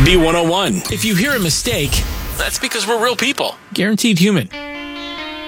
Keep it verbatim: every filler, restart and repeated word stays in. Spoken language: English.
B one oh one. If you hear a mistake, that's because we're real people. Guaranteed human.